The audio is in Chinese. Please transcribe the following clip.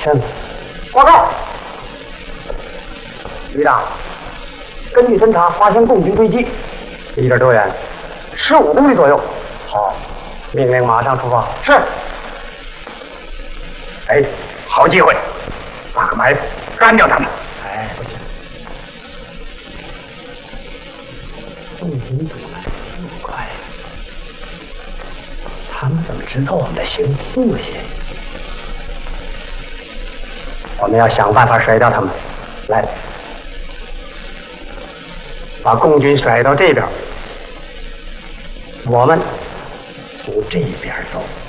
什么？报告，旅长，根据侦查发现共军追击，离这儿多远？15公里左右。好，命令马上出发。是。哎，好机会，打个埋伏，干掉他们。哎，不行，共军堵来这么快呀？他们怎么知道我们的行路线？我们要想办法甩掉他们。来，把共军甩到这边，我们从这边走。